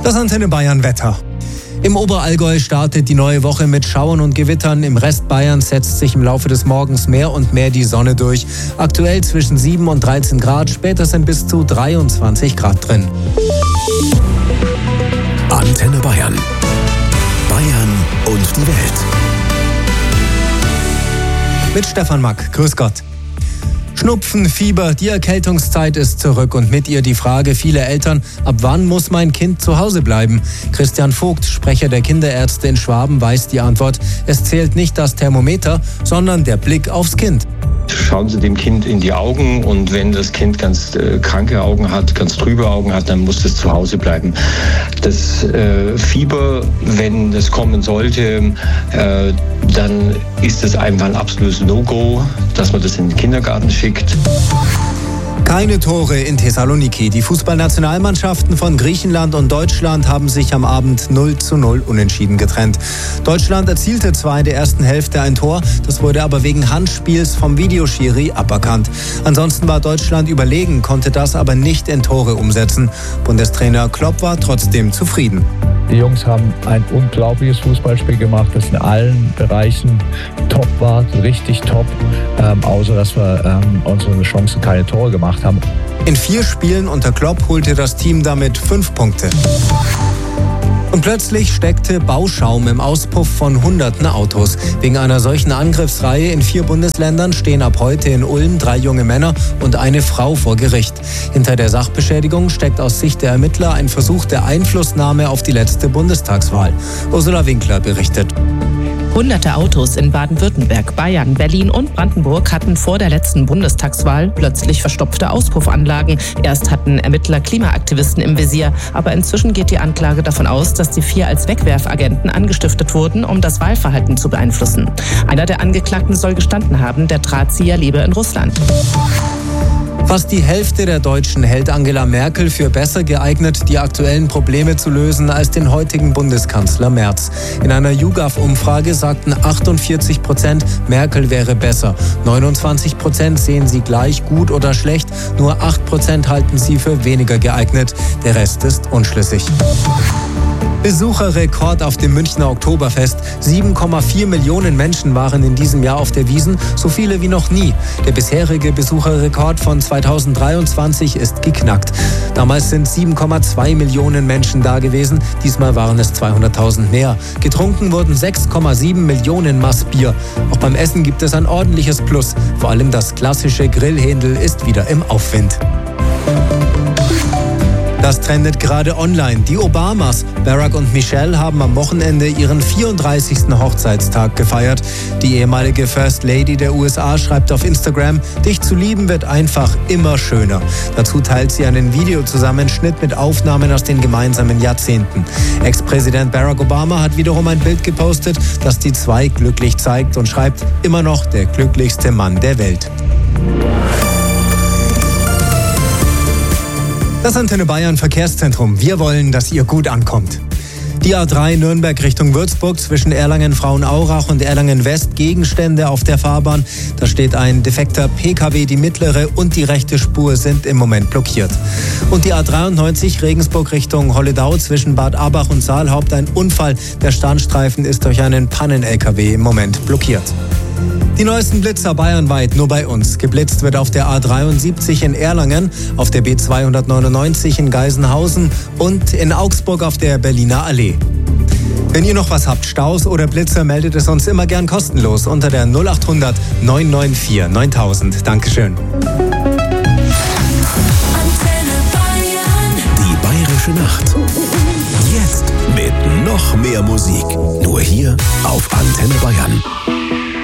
Das Antenne Bayern Wetter. Im Oberallgäu startet die neue Woche mit Schauern und Gewittern. Im Rest Bayerns setzt sich im Laufe des Morgens mehr und mehr die Sonne durch. Aktuell zwischen 7 und 13 Grad, später sind bis zu 23 Grad drin. Antenne Bayern. Bayern und die Welt. Mit Stefan Mack. Grüß Gott. Schnupfen, Fieber, die Erkältungszeit ist zurück und mit ihr die Frage vieler Eltern, ab wann muss mein Kind zu Hause bleiben? Christian Vogt, Sprecher der Kinderärzte in Schwaben, weiß die Antwort. Es zählt nicht das Thermometer, sondern der Blick aufs Kind. Schauen Sie dem Kind in die Augen und wenn das Kind ganz kranke Augen hat, ganz trübe Augen hat, dann muss es zu Hause bleiben. Das Fieber, wenn das kommen sollte, dann ist es einfach ein absolutes No-Go, dass man das in den Kindergarten schickt. Keine Tore in Thessaloniki. Die Fußballnationalmannschaften von Griechenland und Deutschland haben sich am Abend 0:0 unentschieden getrennt. Deutschland erzielte zwar in der ersten Hälfte ein Tor, das wurde aber wegen Handspiels vom Videoschiri aberkannt. Ansonsten war Deutschland überlegen, konnte das aber nicht in Tore umsetzen. Bundestrainer Klopp war trotzdem zufrieden. Die Jungs haben ein unglaubliches Fußballspiel gemacht, das in allen Bereichen top war, richtig top, außer dass wir unsere Chancen keine Tore gemacht haben. In 4 Spielen unter Klopp holte das Team damit 5 Punkte. Und plötzlich steckte Bauschaum im Auspuff von hunderten Autos. Wegen einer solchen Angriffsreihe in 4 Bundesländern stehen ab heute in Ulm 3 junge Männer und eine Frau vor Gericht. Hinter der Sachbeschädigung steckt aus Sicht der Ermittler ein Versuch der Einflussnahme auf die letzte Bundestagswahl. Ursula Winkler berichtet. Hunderte Autos in Baden-Württemberg, Bayern, Berlin und Brandenburg hatten vor der letzten Bundestagswahl plötzlich verstopfte Auspuffanlagen. Erst hatten Ermittler Klimaaktivisten im Visier, aber inzwischen geht die Anklage davon aus, dass die 4 als Wegwerfagenten angestiftet wurden, um das Wahlverhalten zu beeinflussen. Einer der Angeklagten soll gestanden haben, der Drahtzieher lebe in Russland. Fast die Hälfte der Deutschen hält Angela Merkel für besser geeignet, die aktuellen Probleme zu lösen, als den heutigen Bundeskanzler Merz. In einer YouGov-Umfrage sagten 48%, Merkel wäre besser. 29% sehen sie gleich gut oder schlecht. Nur 8% halten sie für weniger geeignet. Der Rest ist unschlüssig. Besucherrekord auf dem Münchner Oktoberfest. 7,4 Millionen Menschen waren in diesem Jahr auf der Wiesn, so viele wie noch nie. Der bisherige Besucherrekord von 2023 ist geknackt. Damals sind 7,2 Millionen Menschen da gewesen, diesmal waren es 200.000 mehr. Getrunken wurden 6,7 Millionen Maß Bier. Auch beim Essen gibt es ein ordentliches Plus. Vor allem das klassische Grillhändel ist wieder im Aufwind. Das trendet gerade online. Die Obamas, Barack und Michelle, haben am Wochenende ihren 34. Hochzeitstag gefeiert. Die ehemalige First Lady der USA schreibt auf Instagram, dich zu lieben wird einfach immer schöner. Dazu teilt sie einen Videozusammenschnitt mit Aufnahmen aus den gemeinsamen Jahrzehnten. Ex-Präsident Barack Obama hat wiederum ein Bild gepostet, das die 2 glücklich zeigt und schreibt, immer noch der glücklichste Mann der Welt. Das Antenne Bayern Verkehrszentrum. Wir wollen, dass ihr gut ankommt. Die A3 Nürnberg Richtung Würzburg zwischen Erlangen-Frauenaurach und Erlangen-West. Gegenstände auf der Fahrbahn. Da steht ein defekter PKW. Die mittlere und die rechte Spur sind im Moment blockiert. Und die A93 Regensburg Richtung Holledau zwischen Bad Abach und Saalhaupt. Ein Unfall. Der Standstreifen ist durch einen Pannen-LKW im Moment blockiert. Die neuesten Blitzer bayernweit nur bei uns. Geblitzt wird auf der A73 in Erlangen, auf der B299 in Geisenhausen und in Augsburg auf der Berliner Allee. Wenn ihr noch was habt, Staus oder Blitzer, meldet es uns immer gern kostenlos unter der 0800 994 9000. Dankeschön. Die Bayerische Nacht. Jetzt mit noch mehr Musik. Nur hier auf Antenne Bayern.